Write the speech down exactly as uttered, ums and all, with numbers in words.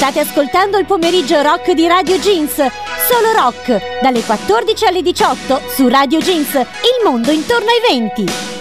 State ascoltando il pomeriggio rock di Radio Jeans. Solo rock, dalle quattordici alle diciotto su Radio Jeans, il mondo intorno ai venti.